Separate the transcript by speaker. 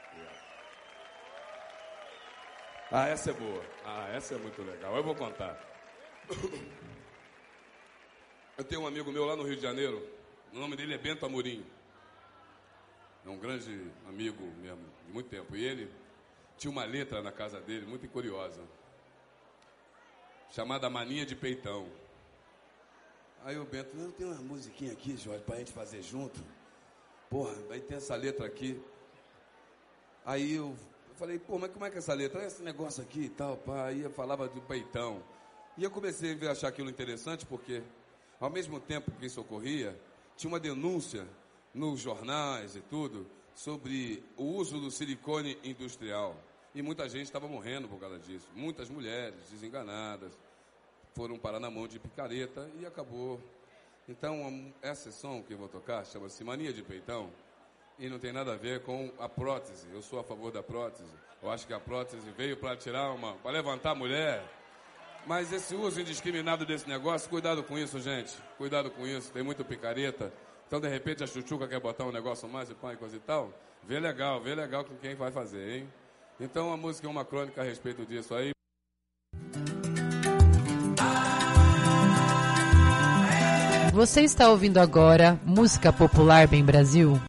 Speaker 1: Ah, essa é boa. Ah, essa é muito legal. Eu vou contar. Eu tenho um amigo meu lá no Rio de Janeiro. O nome dele é Bento Amorim. É um grande amigo mesmo, de muito tempo. E ele tinha uma letra na casa dele, muito curiosa, chamada Mania de Peitão. Aí o Bento, não tem uma musiquinha aqui, Jorge, pra gente fazer junto? Porra, aí tem essa letra aqui. Aí eu falei, pô, mas como é que é essa letra? Esse negócio aqui e tal, pá. Aí eu falava do peitão. E eu comecei a achar aquilo interessante, porque, ao mesmo tempo que isso ocorria, tinha uma denúncia nos jornais e tudo, sobre o uso do silicone industrial. E muita gente estava morrendo por causa disso. Muitas mulheres desenganadas foram parar na mão de picareta e acabou. Então, essa som que eu vou tocar chama-se Mania de Peitão e não tem nada a ver com a prótese. Eu sou a favor da prótese. Eu acho que a prótese veio para tirar para levantar a mulher. Mas esse uso indiscriminado desse negócio, cuidado com isso, gente. Cuidado com isso, tem muito picareta. Então, de repente, a chuchuca quer botar um negócio mais e pá e coisa e tal. Vê legal com quem vai fazer, hein? Então, a música é uma crônica a respeito disso aí.
Speaker 2: Você está ouvindo agora Música Popular Bem Brasil?